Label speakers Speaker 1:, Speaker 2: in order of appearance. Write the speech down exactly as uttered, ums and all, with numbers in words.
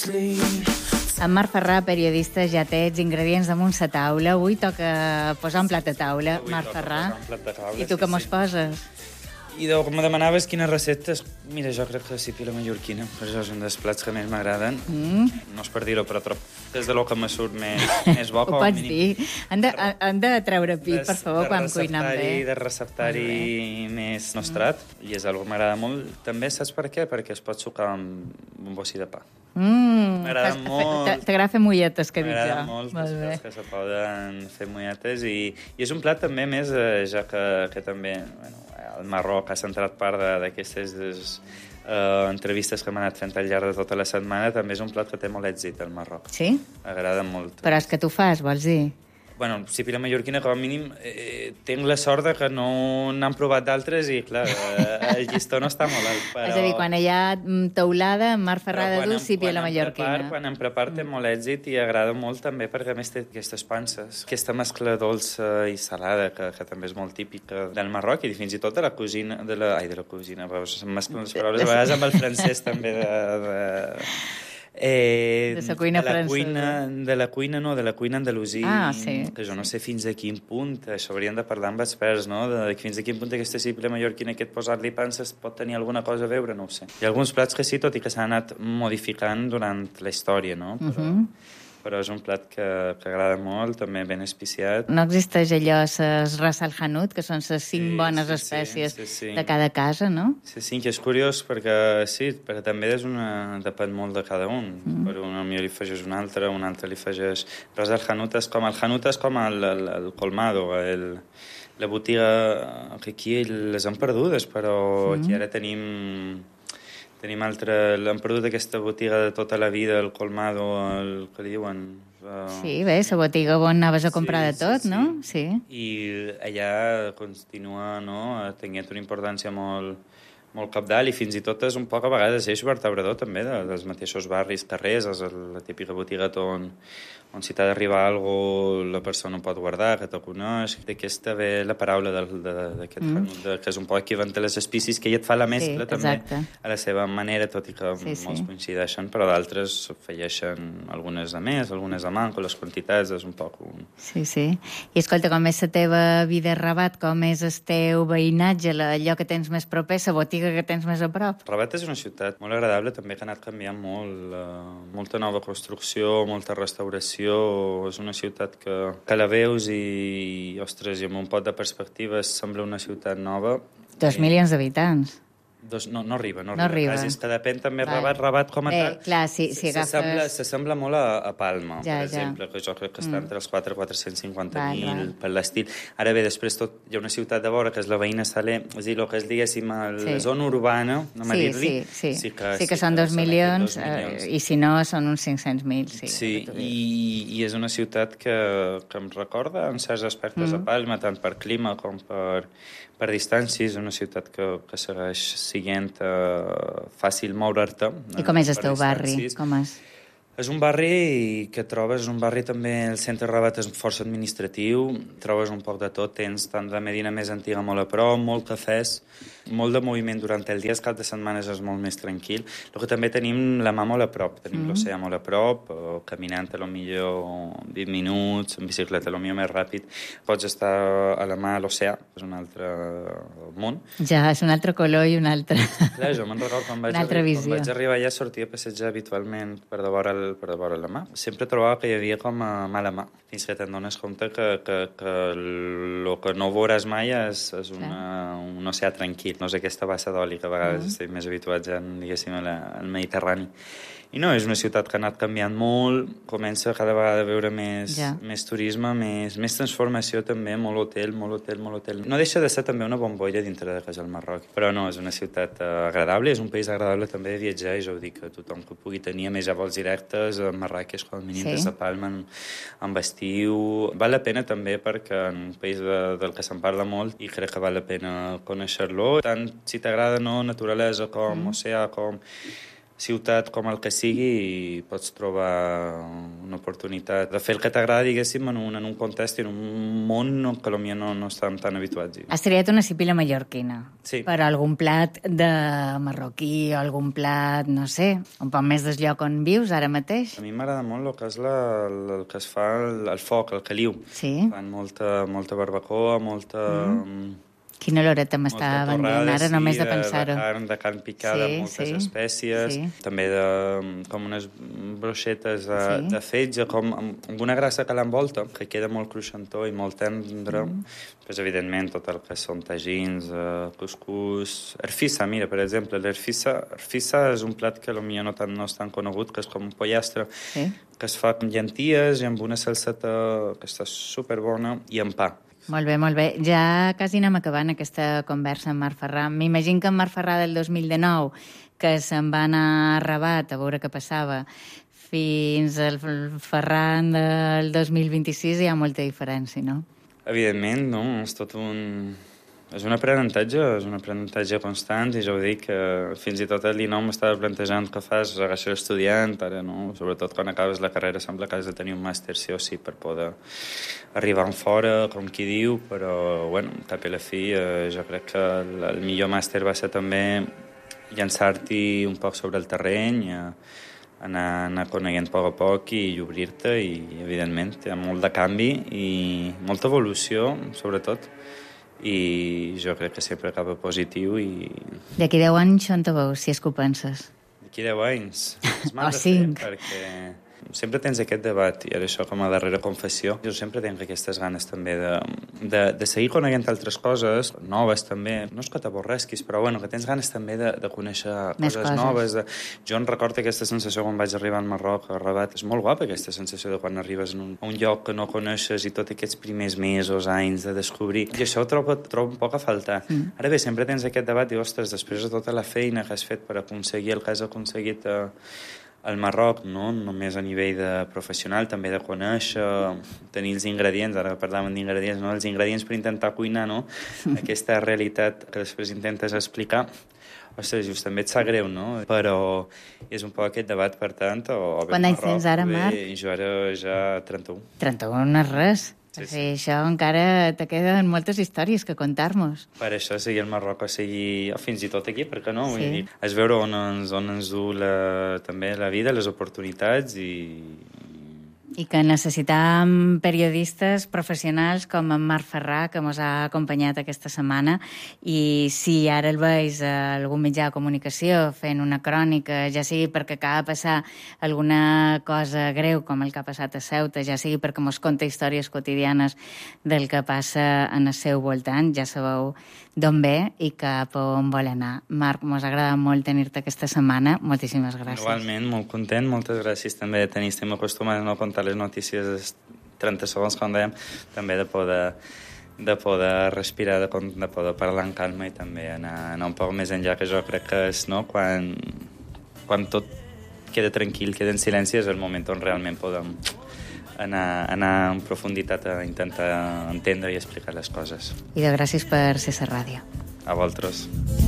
Speaker 1: En Marc Ferrà, periodista, ja tens ingredients damunt la taula. Avui toca posar un plat de taula,
Speaker 2: Avui
Speaker 1: Marc
Speaker 2: toca
Speaker 1: Ferrà.
Speaker 2: posar un plat de taula,
Speaker 1: I tu
Speaker 2: sí,
Speaker 1: com
Speaker 2: sí.
Speaker 1: es poses?
Speaker 2: I de, com me demanaves quines receptes, mira, jo crec que la sípila mallorquina, per això és un dels plats que més m'agraden.
Speaker 1: Mm.
Speaker 2: No és per dir-ho, però trob que és de lo que me surt més, més bo.
Speaker 1: Ho
Speaker 2: com a
Speaker 1: pots
Speaker 2: mínim.
Speaker 1: dir. Han de, han de treure pit, per favor,
Speaker 2: De
Speaker 1: quan cuinem
Speaker 2: receptari-
Speaker 1: bé.
Speaker 2: De receptari més nostrat, i és algo que m'agrada molt. També saps per què? Perquè es pot sucar amb un bossi de pa.
Speaker 1: Mm.
Speaker 2: M'agrada
Speaker 1: Fas-
Speaker 2: molt.
Speaker 1: t'a- T'agrada fer mulletes, que dic jo.
Speaker 2: M'agrada molt,
Speaker 1: Molt
Speaker 2: els
Speaker 1: bé.
Speaker 2: plats que se poden fer mulletes i, i és un plat també més, eh, ja que, que també bueno, el Marroc ha centrat part de- d'aquestes eh, entrevistes que m'han anat fent al llarg de tota la setmana, també és un plat que té molt èxit al Marroc.
Speaker 1: Sí?
Speaker 2: M'agrada molt.
Speaker 1: Però és que tu fas, vols dir?
Speaker 2: Bueno, sípila mallorquina, com a mínim, eh, tinc la sort de que no n'han provat d'altres i, clar, eh, el llistó no està molt alt. Però...
Speaker 1: És a dir, quan hi ha mm, teulada, Marc Ferrà de
Speaker 2: Però quan
Speaker 1: dur,
Speaker 2: em-
Speaker 1: sípia la
Speaker 2: quan em
Speaker 1: mallorquina.
Speaker 2: prepar- Quan em prepar té molt èxit i agrada molt també perquè a més té aquestes panses. Aquesta mescla dolça i salada que, que també és molt típica del Marroc i fins i tot de la cuisina... De la, ai, de la cuisina, veus, em mesclen les paraules a vegades amb el francès també de... de Eh,
Speaker 1: De la cuina
Speaker 2: de la
Speaker 1: francesa.
Speaker 2: cuina, de la cuina, no, de la cuina andalusí,
Speaker 1: Ah, sí,
Speaker 2: que jo no
Speaker 1: sí.
Speaker 2: sé fins a quin punt, això hauríem de parlar amb experts, no? De fins a quin punt aquesta sípila mallorquina, aquest posar-li panses pot tenir alguna cosa a veure, no ho sé. Hi ha alguns plats que sí, tot i que s'han anat modificant durant la història, no? Però, uh
Speaker 1: Mhm.
Speaker 2: -huh. però és un plat que, que agrada molt, també ben especiat.
Speaker 1: No existeix allò, les Ras al Hanout, que són les cinc
Speaker 2: Sí,
Speaker 1: bones
Speaker 2: sí,
Speaker 1: espècies
Speaker 2: sí, sí, sí.
Speaker 1: de cada casa, no?
Speaker 2: Sí, sí, que és curiós perquè, sí, perquè també és una... depèn molt de cada un. Mm. Per un millor li afegeix un altre, un altre li afegeix... Ras al Hanout és com... El Hanout és com el, el, el colmado, el, la botiga que aquí les han perdudes, però mm. aquí ara tenim... Tenim altre... Hem perdut aquesta botiga de tota la vida, el colmado, el que li diuen... Uh...
Speaker 1: Sí, bé, la botiga on anaves a comprar
Speaker 2: Sí,
Speaker 1: de tot,
Speaker 2: sí, sí.
Speaker 1: no? Sí.
Speaker 2: I allà continua, no?, tenint una importància molt, molt capdalt i fins i tot és un poc a vegades eix vertebrador també de, dels mateixos barris, carrers, és la típica botiga on, on si t'ha d'arribar alguna cosa la persona ho pot guardar, que te coneix. D'aquesta ve la paraula del- de- d'aquest
Speaker 1: Mm.
Speaker 2: Hanout, de, que és un poc equivalent a les espècies, que ella et fa la mescla
Speaker 1: Sí,
Speaker 2: també
Speaker 1: exacte.
Speaker 2: a la seva manera, tot i que
Speaker 1: Sí, sí.
Speaker 2: molts coincideixen, però d'altres afegeixen algunes de més, algunes de manco, les quantitats, és un poc un...
Speaker 1: Sí, sí. I escolta, com és la teva vida a Rabat, com és el teu veïnatge, la- allò que tens més proper, la botiga que tens més a prop?
Speaker 2: Rabat és una ciutat molt agradable, també que ha anat canviant molt, eh, molta nova construcció, molta restauració, és una ciutat que, que la veus i, ostres, i amb un pot de perspectiva sembla una ciutat nova.
Speaker 1: Dos
Speaker 2: Eh,
Speaker 1: milions d'habitants.
Speaker 2: Dos, no, no arriba, no,
Speaker 1: No
Speaker 2: arriba.
Speaker 1: arriba.
Speaker 2: Quasi, és que depèn també
Speaker 1: Vale.
Speaker 2: Rabat, Rabat com a
Speaker 1: Bé,
Speaker 2: tal.
Speaker 1: clar, si- si agafes-
Speaker 2: S'assembla s'assembla molt a, a Palma,
Speaker 1: Ja,
Speaker 2: per
Speaker 1: ja.
Speaker 2: exemple, que jo crec que està
Speaker 1: Mm.
Speaker 2: entre els quatre i quatre-cents cinquanta
Speaker 1: Val, val.
Speaker 2: mil per l'estil. Ara bé, després tot, hi ha una ciutat de vora, que és la veïna Saler, és a dir, el que és, diguéssim, el-
Speaker 1: Sí.
Speaker 2: la zona urbana, anem a
Speaker 1: Sí,
Speaker 2: dir-li.
Speaker 1: sí, sí.
Speaker 2: Sí que,
Speaker 1: sí que són dos
Speaker 2: aquests
Speaker 1: milions,
Speaker 2: dos milions.
Speaker 1: eh, i si no, són uns cinc-cents mil. Sí,
Speaker 2: Sí,
Speaker 1: el que tu dius.
Speaker 2: i, i és una ciutat que, que em recorda en certs aspectes
Speaker 1: Mm.
Speaker 2: a Palma, tant per clima com per, per distància. És una ciutat que, que segueix sent uh, fàcil moure'r-te.
Speaker 1: I com és el
Speaker 2: per
Speaker 1: teu barri?
Speaker 2: distàncies.
Speaker 1: Com és?
Speaker 2: És un barri que trobes, un barri també, el centre de Rabat és força administratiu, trobes un poc de tot, tens tant la Medina més antiga molt a prop, molt cafès, molt de moviment durant el dia, els caps de setmanes és molt més tranquil. El que també tenim la mà molt a prop, tenim
Speaker 1: Mm.
Speaker 2: l'oceà molt a prop, o caminant a lo millor vint minuts, en bicicleta a lo millor més ràpid, pots estar a la mà a l'oceà, és un altre món.
Speaker 1: Ja, és un altre color i un altre...
Speaker 2: Clar, jo me'n recordo quan vaig,
Speaker 1: Una altra
Speaker 2: arri-
Speaker 1: visió.
Speaker 2: quan vaig arribar allà sortia a passejar habitualment per de vora, el, per de vora la mà. Sempre trobava que hi havia com a mala mà, fins que te'n dones compte que, que, que el que no veuràs mai és, és una, un oceà tranquil, no és aquesta bassa d'oli que a vegades
Speaker 1: Mm.
Speaker 2: estem més habituats a, diguéssim, a la, al Mediterrani. I no, és una ciutat que ha anat canviant molt, comença cada vegada a veure més,
Speaker 1: Ja.
Speaker 2: més turisme, més, més transformació també, molt hotel, molt hotel, molt hotel. No deixa de ser també una bombolla dintre de casa al Marroc, però no, és una ciutat uh, agradable, és un país agradable també de viatjar, i jo ho dic a tothom que pugui tenir, a més ja vols directes, a Marràqueix, com a mínim
Speaker 1: Sí.
Speaker 2: des de Palma, amb, amb estiu. Val la pena també perquè en un país de, del que se'n parla molt i crec que val la pena conèixer-lo, tant si t'agrada no naturalesa com mm. oceà, com ciutat com el que sigui i pots trobar una oportunitat de fer el que t'agrada, diguéssim, en un, en un context i en un món que potser no, no estem tan habituats.
Speaker 1: Has triat una sipila mallorquina.
Speaker 2: Sí.
Speaker 1: Per algun plat de marroquí o algun plat, no sé, un poc més del lloc on vius ara mateix?
Speaker 2: A mi m'agrada molt el que és la, el, el que es fa al, al foc, el caliu.
Speaker 1: Sí.
Speaker 2: Fan molta, molta barbacoa, molta... Mm.
Speaker 1: Quina oloreta m'està venint ara, només de pensar-ho.
Speaker 2: De carn, de carn picada,
Speaker 1: sí,
Speaker 2: moltes
Speaker 1: sí,
Speaker 2: espècies,
Speaker 1: sí.
Speaker 2: També de, com unes broixetes de,
Speaker 1: sí.
Speaker 2: de fetge, com amb una grassa que l'envolta, que queda molt cruixentó i molt tendre. Mm. Pues, evidentment, tot el que són tagins, uh, cuscús... Erfissa, mira, per exemple, l'erfissa erfissa és un plat que potser no, tan, no és tan conegut, que és com un pollastre, sí. Que es fa amb llenties i amb una salseta que està superbona i amb pa.
Speaker 1: Molt bé, molt bé. Ja quasi anem acabant aquesta conversa amb Marc Ferran. M'imagino que en Marc Ferran del dos mil dinou, que se'n va anar a Rabat a veure què passava, fins al Ferran del dos mil vint-i-sis hi ha molta diferència, no?
Speaker 2: Evidentment, no? És tot un... És un aprenentatge, és un aprenentatge constant i ja ho dic, que fins i tot al dinou m'estava plantejant què fas, a ser estudiant, ara no, sobretot quan acabes la carrera sembla que has de tenir un màster sí o sí per poder arribar en fora, com qui diu, però, bueno, cap i la fi, eh, jo crec que el, el millor màster va ser també llançar-t'hi un poc sobre el terreny, eh, anar, anar coneguent a poc a poc i obrir-te i, evidentment, hi ha molt de canvi i molta evolució, sobretot, i jo crec que sempre acaba positiu i...
Speaker 1: D'aquí deu anys on te veus, si és que ho penses?
Speaker 2: D'aquí deu anys?
Speaker 1: O cinc.
Speaker 2: Perquè sempre tens aquest debat, i ara això com a darrera confessió. Jo sempre tinc aquestes ganes també de, de, de seguir coneguent altres coses, noves també. No és que t'avorresquis, però bueno, que tens ganes també de, de conèixer
Speaker 1: Més
Speaker 2: coses,
Speaker 1: coses
Speaker 2: noves. De... Jo em recordo aquesta sensació quan vaig arribar al Marroc, a Rabat. És molt guapa aquesta sensació de quan arribes en un, a un lloc que no coneixes i tots aquests primers mesos, anys de descobrir. I això ho trobo, trobo un poc a faltar. Mm. Ara bé, sempre tens aquest debat i, ostres, després de tota la feina que has fet per aconseguir el que has aconseguit a, al Marroc, no només a nivell de professional, també de conèixer, tenir els ingredients, ara parlàvem d'ingredients, no? Els ingredients per intentar cuinar, no? Aquesta realitat que després intentes explicar, ostres, just també et sap greu, no? Però és un poc aquest debat, per tant, o, o
Speaker 1: Quant anys tens ara, Marc?
Speaker 2: Jo ara ja trenta-u.
Speaker 1: trenta-u no és res. Sí, sí. Això encara te queden moltes històries que contar-nos.
Speaker 2: Per això, sigui el Marroc o sigui o fins i tot aquí, per què no?
Speaker 1: Sí.
Speaker 2: Vull dir, és veure on ens, on ens du la, també la vida, les oportunitats i...
Speaker 1: I que necessitàvem periodistes professionals com en Marc Ferran, que ens ha acompanyat aquesta setmana, i si ara el veus a algun mitjà de comunicació fent una crònica, ja sigui perquè acaba de passar alguna cosa greu com el que ha passat a Ceuta, ja sigui perquè ens conta històries quotidianes del que passa en el seu voltant, ja sabeu d'on ve i cap on vol anar. Marc, ens ha agradat molt tenir-te aquesta setmana. Moltíssimes gràcies.
Speaker 2: Igualment, molt content. Moltes gràcies també de tenir. Estem acostumats a no contar les notícies trenta segons, com dèiem, també de poder, de poder respirar, de, de poder parlar en calma i també anar, anar un poc més enllà, que jo crec que és, no?, quan, quan tot queda tranquil, queda en silenci, és el moment on realment podem anar, anar en profunditat a intentar entendre i explicar les coses.
Speaker 1: I de gràcies per ser a la ràdio.
Speaker 2: A vosaltres.